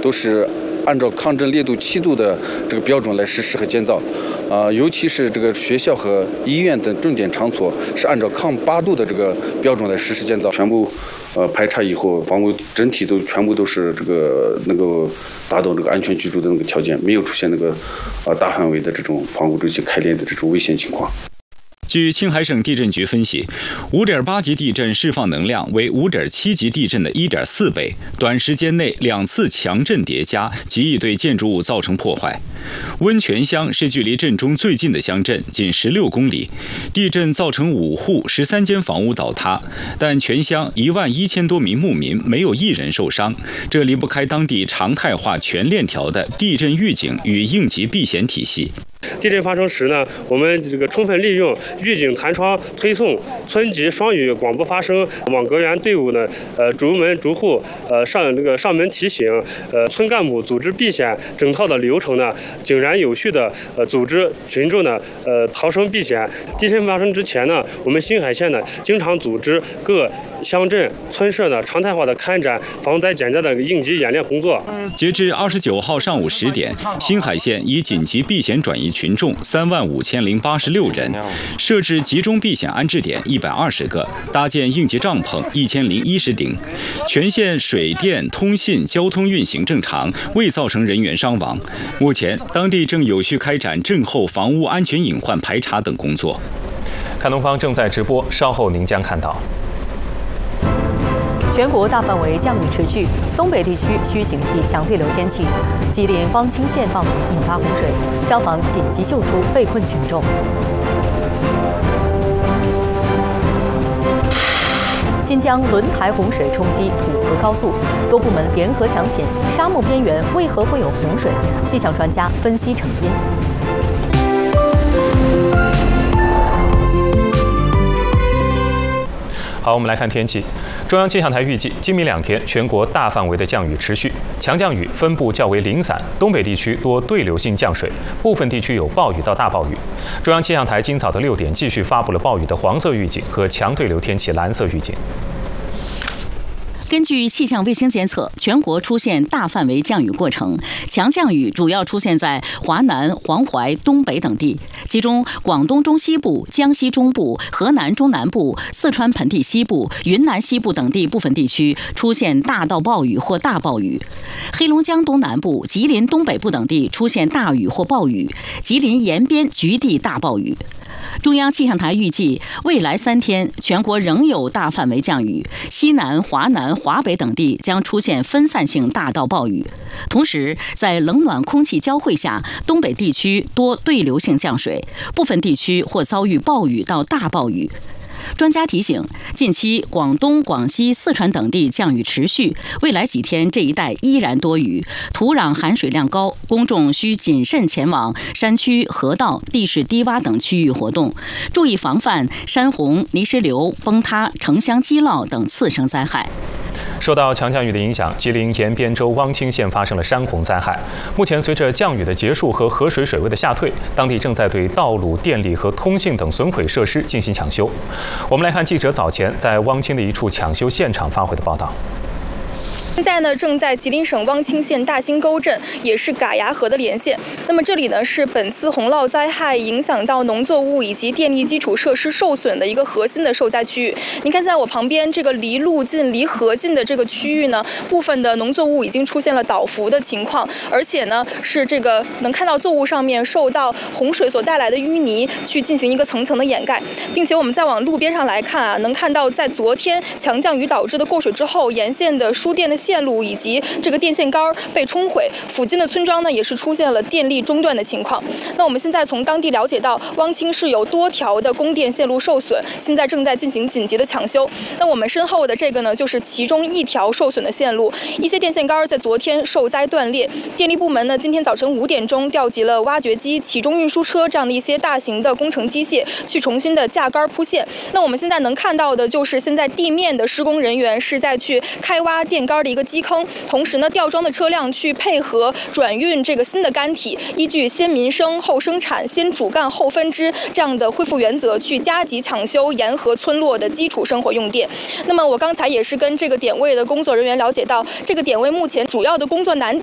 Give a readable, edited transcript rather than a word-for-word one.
都是按照抗震烈度7度的这个标准来实施和建造，尤其是这个学校和医院等重点场所是按照抗8度的这个标准来实施建造，全部排查以后，房屋整体都全部都是这个能够达到这个安全居住的那个条件，没有出现那个大范围的这种房屋周期开裂的这种危险情况。 据青海省地震局分析，5.8级地震释放能量为5.7级地震的1.4倍，短时间内2次强震叠加，极易对建筑物造成破坏。温泉乡是距离震中最近的乡镇，仅16公里。地震造成5户13间房屋倒塌，但全乡11000多名牧民没有一人受伤。这离不开当地常态化全链条的地震预警与应急避险体系。 地震发生时呢，我们这个充分利用预警弹窗推送、村级双语广播发声、网格员队伍呢，逐门逐户上门提醒，村干部组织避险整套的流程呢，井然有序的组织群众呢逃生避险。地震发生之前呢，我们新海县呢经常组织各乡镇村社呢常态化的开展防灾减灾的应急演练工作。 截至29号上午10点，新海县已紧急避险转移群众35086人，设置集中避险安置点120个，搭建应急帐篷1010顶，全县水电、通信、交通运行正常，未造成人员伤亡。目前，当地正有序开展震后房屋安全隐患排查等工作。 看东方正在直播，稍后您将看到。 全国大范围降雨持续，东北地区需警惕强对流天气。吉林汪清县暴雨引发洪水，消防紧急救出被困群众。新疆轮台洪水冲击土河高速，多部门联合抢险。沙漠边缘为何会有洪水？气象专家分析成因。 好，我们来看天气。中央气象台预计，今明2天全国大范围的降雨持续，强降雨分布较为零散，东北地区多对流性降水，部分地区有暴雨到大暴雨。中央气象台今早的6点继续发布了暴雨的黄色预警和强对流天气蓝色预警。 根据气象卫星监测，全国出现大范围降雨过程，强降雨主要出现在华南、黄淮、东北等地，其中广东中西部、江西中部、河南中南部、四川盆地西部、云南西部等地部分地区出现大到暴雨或大暴雨，黑龙江东南部、吉林东北部等地出现大雨或暴雨，吉林沿边局地大暴雨。中央气象台预计，未来3天全国仍有大范围降雨，西南、华南、华北等地将出现分散性大到暴雨。同时，在冷暖空气交汇下，东北地区多对流性降水，部分地区或遭遇暴雨到大暴雨。专家提醒，近期广东、广西、四川等地降雨持续，未来几天这一带依然多雨，土壤含水量高，公众需谨慎前往山区、河道、地势低洼等区域活动，注意防范山洪、泥石流、崩塌、城乡积涝等次生灾害。 受到强降雨的影响，吉林延边州汪清县发生了山洪灾害。目前，随着降雨的结束和河水水位的下退，当地正在对道路、电力和通信等损毁设施进行抢修。我们来看记者早前在汪清的一处抢修现场发回的报道。 现在呢，正在吉林省汪清县大兴沟镇，也是嘎牙河的连线。那么这里呢，是本次洪涝灾害影响到农作物以及电力基础设施受损的一个核心的受灾区域。您看，在我旁边这个离路近、离河近的这个区域呢，部分的农作物已经出现了倒伏的情况，而且呢，是这个能看到作物上面受到洪水所带来的淤泥去进行一个层层的掩盖，并且我们再往路边上来看啊，能看到在昨天强降雨导致的过水之后，沿线的输电的线路以及这个电线杆被冲毁，附近的村庄呢也是出现了电力中断的情况。那我们现在从当地了解到，汪清市有多条的供电线路受损，现在正在进行紧急的抢修。那我们身后的这个呢，就是其中一条受损的线路，一些电线杆在昨天受灾断裂。电力部门呢，今天早晨5点钟调集了挖掘机、起重运输车这样的一些大型的工程机械，去重新的架杆铺线。那我们现在能看到的就是现在地面的施工人员是在去开挖电杆的一个基坑，同时呢，吊装的车辆去配合转运这个新的干体，依据先民生后生产、先主干后分支这样的恢复原则，去加急抢修沿河村落的基础生活用电。那么我刚才也是跟这个点位的工作人员了解到，这个点位目前主要的工作难点